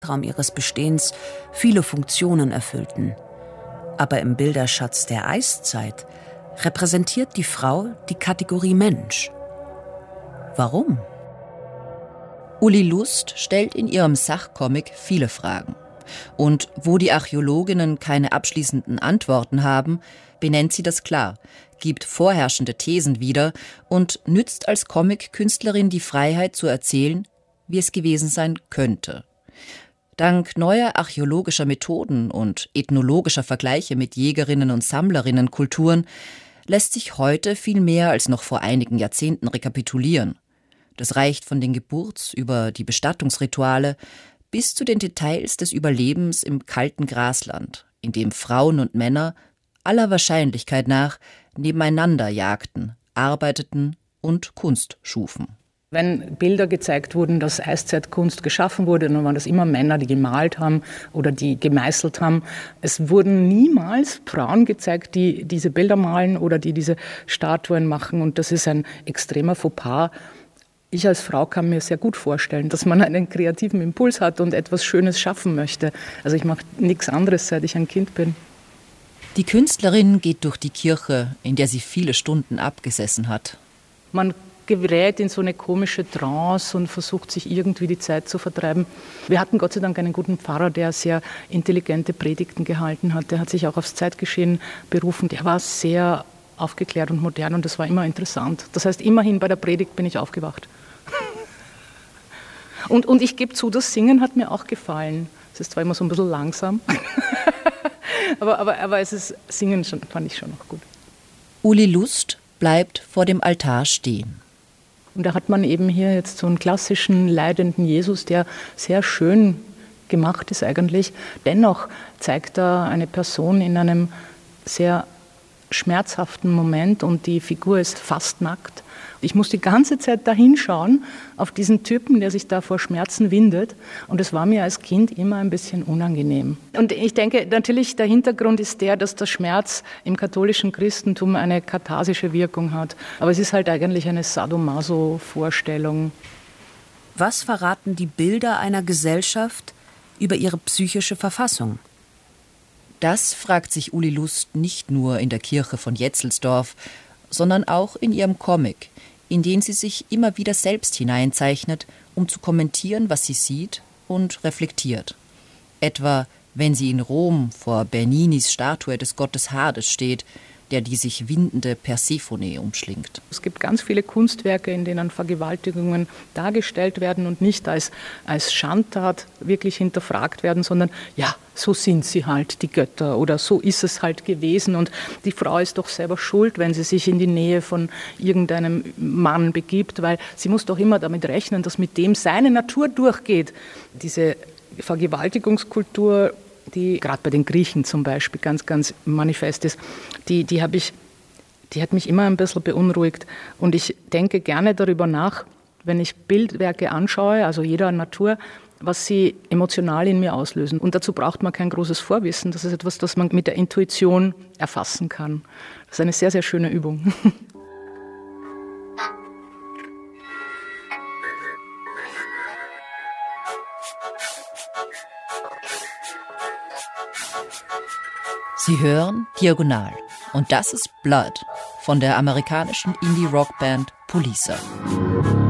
Zeitraum ihres Bestehens viele Funktionen erfüllten. Aber im Bilderschatz der Eiszeit repräsentiert die Frau die Kategorie Mensch. Warum? Uli Lust stellt in ihrem Sachcomic viele Fragen. Und wo die Archäologinnen keine abschließenden Antworten haben, benennt sie das klar, gibt vorherrschende Thesen wieder und nützt als Comic-Künstlerin die Freiheit zu erzählen, wie es gewesen sein könnte. Dank neuer archäologischer Methoden und ethnologischer Vergleiche mit Jägerinnen- und Sammlerinnenkulturen lässt sich heute viel mehr als noch vor einigen Jahrzehnten rekapitulieren. Das reicht von den Geburts- über die Bestattungsrituale bis zu den Details des Überlebens im kalten Grasland, in dem Frauen und Männer aller Wahrscheinlichkeit nach nebeneinander jagten, arbeiteten und Kunst schufen. Wenn Bilder gezeigt wurden, dass Eiszeitkunst geschaffen wurde, dann waren das immer Männer, die gemalt haben oder die gemeißelt haben. Es wurden niemals Frauen gezeigt, die diese Bilder malen oder die diese Statuen machen. Und das ist ein extremer Fauxpas. Ich als Frau kann mir sehr gut vorstellen, dass man einen kreativen Impuls hat und etwas Schönes schaffen möchte. Also ich mache nichts anderes, seit ich ein Kind bin. Die Künstlerin geht durch die Kirche, in der sie viele Stunden abgesessen hat. Man gerät in so eine komische Trance und versucht sich irgendwie die Zeit zu vertreiben. Wir hatten Gott sei Dank einen guten Pfarrer, der sehr intelligente Predigten gehalten hat. Der hat sich auch aufs Zeitgeschehen berufen. Der war sehr aufgeklärt und modern und das war immer interessant. Das heißt, immerhin bei der Predigt bin ich aufgewacht. Und ich gebe zu, das Singen hat mir auch gefallen. Es ist zwar immer so ein bisschen langsam, aber es ist Singen fand ich schon noch gut. Uli Lust bleibt vor dem Altar stehen. Und da hat man eben hier jetzt so einen klassischen leidenden Jesus, der sehr schön gemacht ist eigentlich. Dennoch zeigt er eine Person in einem sehr schmerzhaften Moment und die Figur ist fast nackt. Ich muss die ganze Zeit da hinschauen auf diesen Typen, der sich da vor Schmerzen windet. Und es war mir als Kind immer ein bisschen unangenehm. Und ich denke, natürlich der Hintergrund ist der, dass der Schmerz im katholischen Christentum eine katharsische Wirkung hat. Aber es ist halt eigentlich eine Sadomaso-Vorstellung. Was verraten die Bilder einer Gesellschaft über ihre psychische Verfassung? Das fragt sich Uli Lust nicht nur in der Kirche von Jetzelsdorf, sondern auch in ihrem Comic, in den sie sich immer wieder selbst hineinzeichnet, um zu kommentieren, was sie sieht und reflektiert. Etwa, wenn sie in Rom vor Berninis Statue des Gottes Hades steht, der die sich windende Persephone umschlingt. Es gibt ganz viele Kunstwerke, in denen Vergewaltigungen dargestellt werden und nicht als Schandtat wirklich hinterfragt werden, sondern ja, so sind sie halt, die Götter, oder so ist es halt gewesen und die Frau ist doch selber schuld, wenn sie sich in die Nähe von irgendeinem Mann begibt, weil sie muss doch immer damit rechnen, dass mit dem seine Natur durchgeht. Diese Vergewaltigungskultur, die gerade bei den Griechen zum Beispiel ganz, ganz manifest ist, die hat mich immer ein bisschen beunruhigt. Und ich denke gerne darüber nach, wenn ich Bildwerke anschaue, also jeder Natur, was sie emotional in mir auslösen. Und dazu braucht man kein großes Vorwissen. Das ist etwas, das man mit der Intuition erfassen kann. Das ist eine sehr, sehr schöne Übung. Sie hören Diagonal und das ist Blood von der amerikanischen Indie-Rock-Band Poliça.